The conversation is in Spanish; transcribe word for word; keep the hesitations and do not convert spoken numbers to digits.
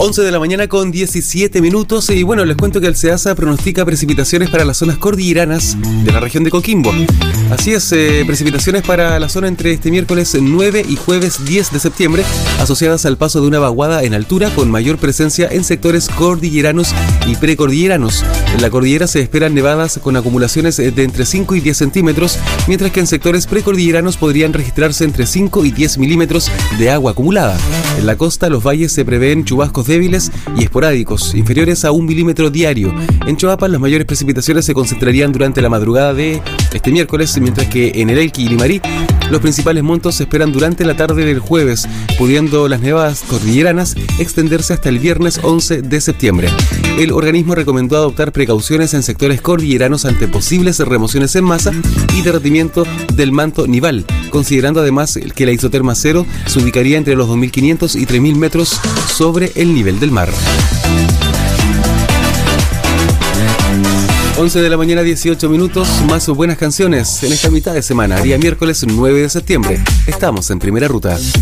once de la mañana con diecisiete minutos y bueno, les cuento que el SEASA pronostica precipitaciones para las zonas cordilleranas de la región de Coquimbo. Así es, eh, precipitaciones para la zona entre este miércoles nueve y jueves diez de septiembre, asociadas al paso de una vaguada en altura con mayor presencia en sectores cordilleranos y precordilleranos. En la cordillera se esperan nevadas con acumulaciones de entre cinco y diez centímetros, mientras que en sectores precordilleranos podrían registrarse entre cinco y diez milímetros de agua acumulada. En la costa, los valles se prevén chubascos débiles y esporádicos, inferiores a un milímetro diario. En Choapas, las mayores precipitaciones se concentrarían durante la madrugada de este miércoles, mientras que en el Elqui y Limarí, los principales montos se esperan durante la tarde del jueves, pudiendo las nevadas cordilleranas extenderse hasta el viernes once de septiembre. El organismo recomendó adoptar precauciones en sectores cordilleranos ante posibles remociones en masa y derretimiento del manto nival, considerando además que la isoterma cero se ubicaría entre los dos mil quinientos y tres mil metros sobre el nivel del mar. once de la mañana, dieciocho minutos, más buenas canciones en esta mitad de semana, día miércoles nueve de septiembre. Estamos en Primera Ruta.